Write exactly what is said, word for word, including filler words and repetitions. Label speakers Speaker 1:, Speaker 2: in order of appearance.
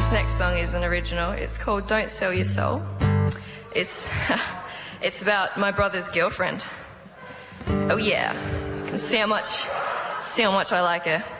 Speaker 1: This next song is an original. It's called Don't Sell Your Soul. It's, it's about my brother's girlfriend. Oh yeah, you can see how much, see how much I like her.